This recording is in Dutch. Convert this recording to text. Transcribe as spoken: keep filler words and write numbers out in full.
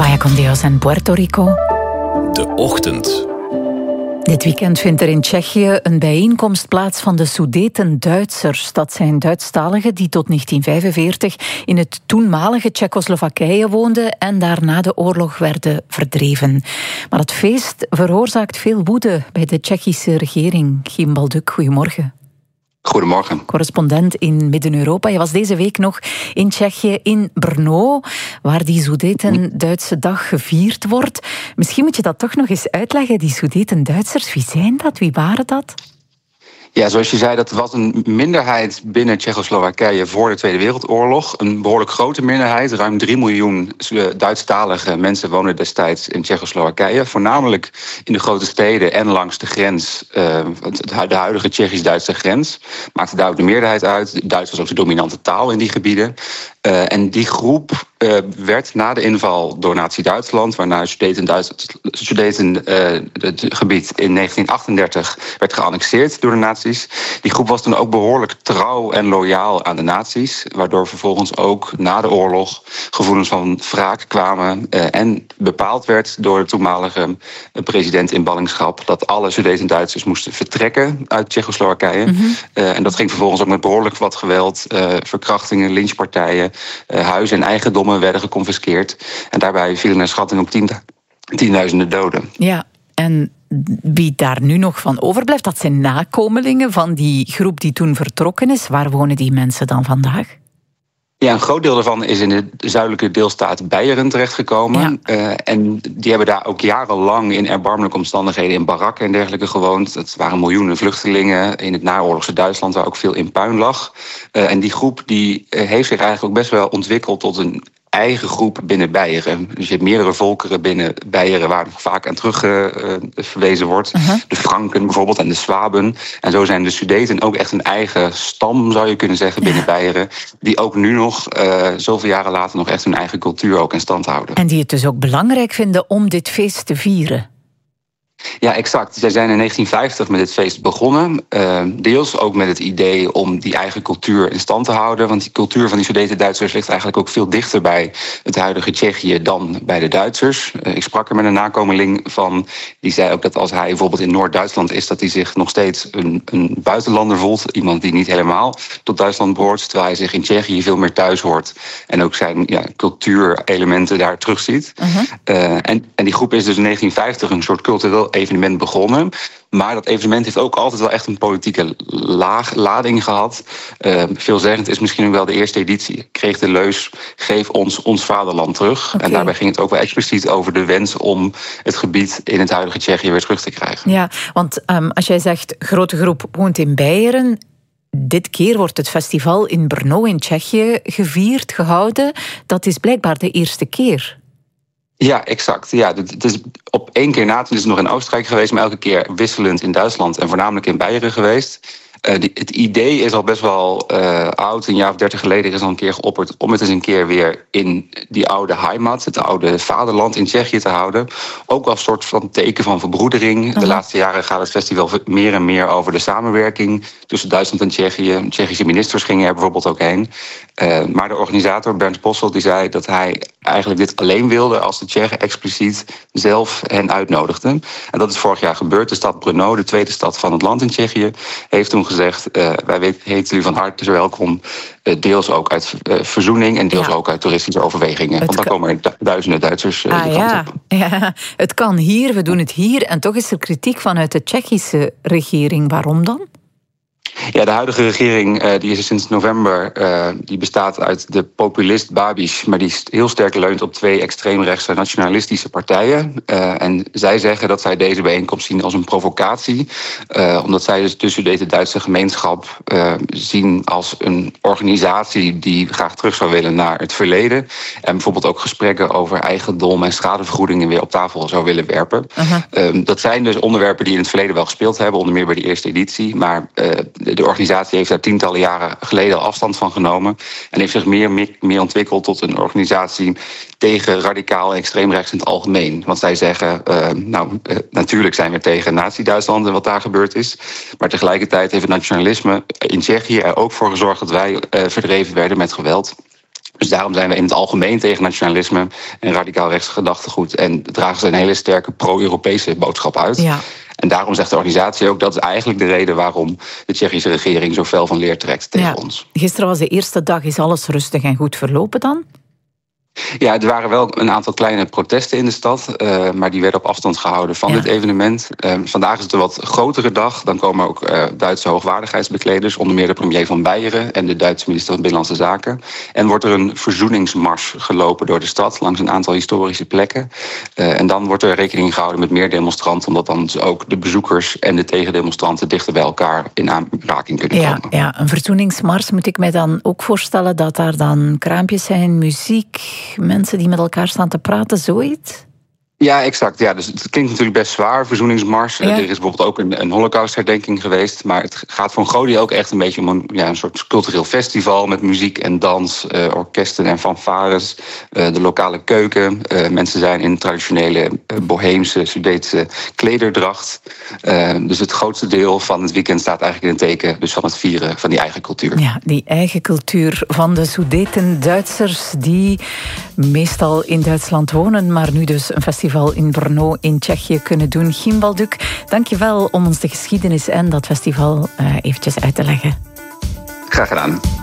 Vaya con Dios en Puerto Rico. De Ochtend. Dit weekend vindt er in Tsjechië een bijeenkomst plaats van de Sudeten-Duitsers. Dat zijn Duitsstaligen die tot negentien vijfenveertig in het toenmalige Tsjechoslowakije woonden en daar na de oorlog werden verdreven. Maar het feest veroorzaakt veel woede bij de Tsjechische regering. Giem Balduk, goedemorgen. Goedemorgen. Correspondent in Midden-Europa. Je was deze week nog in Tsjechië, in Brno, waar die Sudeten-Duitse dag gevierd wordt. Misschien moet je dat toch nog eens uitleggen, die Sudeten-Duitsers. Wie zijn dat? Wie waren dat? Ja, zoals je zei, dat was een minderheid binnen Tsjechoslowakije voor de Tweede Wereldoorlog. Een behoorlijk grote minderheid. Ruim drie miljoen Duitsstalige mensen woonden destijds in Tsjechoslowakije. Voornamelijk in de grote steden en langs de grens, uh, de huidige Tsjechisch-Duitse grens. Maakte daar ook de meerderheid uit. Duits was ook de dominante taal in die gebieden. Uh, en die groep uh, werd na de inval door Nazi-Duitsland, waarna Sudeten uh, het gebied in negentien achtendertig werd geannexeerd door de nazi's. Die groep was toen ook behoorlijk trouw en loyaal aan de nazi's, waardoor vervolgens ook na de oorlog gevoelens van wraak kwamen uh, en bepaald werd door de toenmalige president in ballingschap dat alle Sudeten-Duitsers moesten vertrekken uit Tsjechoslowakije. Mm-hmm. Uh, en dat ging vervolgens ook met behoorlijk wat geweld, uh, verkrachtingen, lynchpartijen. Uh, huizen en eigendommen werden geconfiskeerd. En daarbij vielen naar schatting ook tien, tienduizenden doden. Ja, en wie daar nu nog van overblijft, dat zijn nakomelingen van die groep die toen vertrokken is. Waar wonen die mensen dan vandaag? Ja, een groot deel daarvan is in de zuidelijke deelstaat Beieren terechtgekomen. Ja. Uh, en die hebben daar ook jarenlang in erbarmelijke omstandigheden in barakken en dergelijke gewoond. Het waren miljoenen vluchtelingen in het naoorlogse Duitsland, waar ook veel in puin lag. Uh, en die groep die uh, heeft zich eigenlijk ook best wel ontwikkeld tot een eigen groep binnen Beieren. Dus je hebt meerdere volkeren binnen Beieren waar vaak aan terug uh, verwezen wordt. Uh-huh. De Franken bijvoorbeeld en de Swaben. En zo zijn de Sudeten ook echt een eigen stam, zou je kunnen zeggen, binnen ja. Beieren. Die ook nu nog, uh, zoveel jaren later, nog echt hun eigen cultuur ook in stand houden. En die het dus ook belangrijk vinden om dit feest te vieren. Ja, exact. Zij zijn in negentien vijftig met dit feest begonnen. Uh, deels ook met het idee om die eigen cultuur in stand te houden. Want die cultuur van die Sudeten-Duitsers ligt eigenlijk ook veel dichter bij het huidige Tsjechië dan bij de Duitsers. Uh, ik sprak er met een nakomeling van, die zei ook dat als hij bijvoorbeeld in Noord-Duitsland is, dat hij zich nog steeds een, een buitenlander voelt. Iemand die niet helemaal tot Duitsland behoort. Terwijl hij zich in Tsjechië veel meer thuis hoort. En ook zijn ja, cultuurelementen daar terugziet. Uh-huh. Uh, en, en die groep is dus in negentien vijftig een soort cultureel evenement begonnen. Maar dat evenement heeft ook altijd wel echt een politieke laag, lading gehad. Uh, veelzeggend is misschien ook wel de eerste editie. Kreeg de leus, geef ons ons vaderland terug. Okay. En daarbij ging het ook wel expliciet over de wens om het gebied in het huidige Tsjechië weer terug te krijgen. Ja, want um, als jij zegt, grote groep woont in Beieren. Dit keer wordt het festival in Brno in Tsjechië gevierd, gehouden. Dat is blijkbaar de eerste keer. Ja, exact. Ja, het is op één keer na, toen is het nog in Oostenrijk geweest, maar elke keer wisselend in Duitsland en voornamelijk in Beieren geweest. Uh, die, het idee is al best wel uh, oud. Een jaar of dertig geleden is al een keer geopperd om het eens een keer weer in die oude heimat, het oude vaderland in Tsjechië te houden. Ook als soort van teken van verbroedering. Uh-huh. De laatste jaren gaat het festival meer en meer over de samenwerking tussen Duitsland en Tsjechië. Tsjechische ministers gingen er bijvoorbeeld ook heen. Uh, maar de organisator Bernd Posselt die zei dat hij eigenlijk dit alleen wilde als de Tsjechen expliciet zelf hen uitnodigden. En dat is vorig jaar gebeurd. De stad Brno, de tweede stad van het land in Tsjechië, heeft toen gezegd, uh, wij heten u van harte welkom, uh, deels ook uit uh, verzoening en deels ja. ook uit toeristische overwegingen. Het Want dan kan... komen er du- duizenden Duitsers uh, ah, die kant ja. op. Ja, het kan hier, we doen het hier. En toch is er kritiek vanuit de Tsjechische regering. Waarom dan? Ja, de huidige regering uh, die is er sinds november. Uh, die bestaat uit de populist Babiš, maar die heel sterk leunt op twee extreemrechtse nationalistische partijen. Uh, en zij zeggen dat zij deze bijeenkomst zien als een provocatie. Uh, omdat zij dus de Sudeten-Duitse gemeenschap uh, zien als een organisatie die graag terug zou willen naar het verleden. En bijvoorbeeld ook gesprekken over eigendom en schadevergoedingen weer op tafel zou willen werpen. Uh-huh. Uh, dat zijn dus onderwerpen die in het verleden wel gespeeld hebben, onder meer bij de eerste editie. Maar uh, de organisatie heeft daar tientallen jaren geleden al afstand van genomen. En heeft zich meer, meer, meer ontwikkeld tot een organisatie tegen radicaal en extreemrechts in het algemeen. Want zij zeggen, uh, nou, uh, natuurlijk zijn we tegen Nazi-Duitsland en wat daar gebeurd is. Maar tegelijkertijd heeft het nationalisme in Tsjechië er ook voor gezorgd dat wij uh, verdreven werden met geweld. Dus daarom zijn we in het algemeen tegen nationalisme en radicaal rechtse gedachtegoed. En dragen ze een hele sterke pro-Europese boodschap uit. Ja. En daarom zegt de organisatie ook, dat is eigenlijk de reden waarom de Tsjechische regering zo fel van leer trekt tegen ja. ons. Gisteren was de eerste dag. Is alles rustig en goed verlopen dan? Ja, er waren wel een aantal kleine protesten in de stad, uh, maar die werden op afstand gehouden van ja. dit evenement. Uh, vandaag is het een wat grotere dag. Dan komen ook uh, Duitse hoogwaardigheidsbekleders, onder meer de premier van Beieren en de Duitse minister van Binnenlandse Zaken. En wordt er een verzoeningsmars gelopen door de stad langs een aantal historische plekken. Uh, en dan wordt er rekening gehouden met meer demonstranten, omdat dan dus ook de bezoekers en de tegendemonstranten dichter bij elkaar in aanraking kunnen ja, komen. Ja, een verzoeningsmars, moet ik mij dan ook voorstellen dat daar dan kraampjes zijn, muziek, mensen die met elkaar staan te praten, zoiets? Ja, exact. Ja, dus het klinkt natuurlijk best zwaar, verzoeningsmars. Ja. Er is bijvoorbeeld ook een, een holocaustherdenking geweest. Maar het gaat voor een groot deel ook echt een beetje om een, ja, een soort cultureel festival met muziek en dans, uh, orkesten en fanfares. Uh, de lokale keuken. Uh, mensen zijn in traditionele uh, boheemse, Sudetse klederdracht. Uh, dus het grootste deel van het weekend staat eigenlijk in het teken dus van het vieren van die eigen cultuur. Ja, die eigen cultuur van de Sudeten-Duitsers die meestal in Duitsland wonen, maar nu dus een festival in Brno in Tsjechië kunnen doen. Giem Balduk, dank je wel om ons de geschiedenis en dat festival uh, eventjes uit te leggen. Graag gedaan.